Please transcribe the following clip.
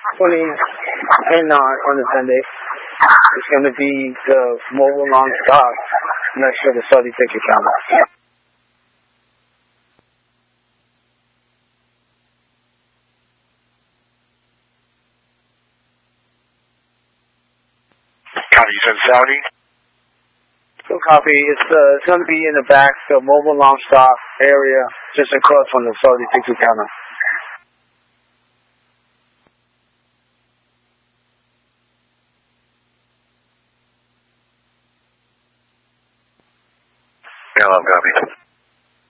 putting in on the Sunday is going to be the mobile launch dock next to the Saudi ticket counter. Copy, you said Saudi? So copy. It's going to be in the back, the mobile launch dock area, just across from the Saudi ticket counter. Yeah, I'll copy.